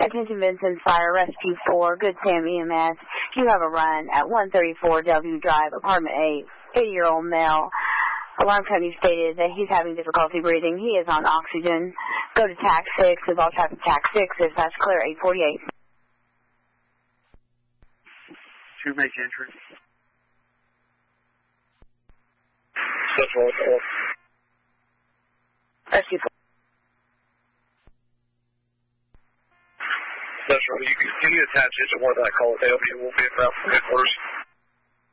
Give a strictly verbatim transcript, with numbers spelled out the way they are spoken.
Attention Vincent Fire Rescue four, Good Sam E M S. You have a run at one thirty-four W Drive, Apartment eight, eighty-year-old male. Alarm company stated that he's having difficulty breathing. He is on oxygen. Go to tax six, with all traffic tax six, dispatch clear eight forty-eight. Two make entry. Central four. Rescue four. Central, you can, can you attach it to more of that call available? We'll be about headquarters.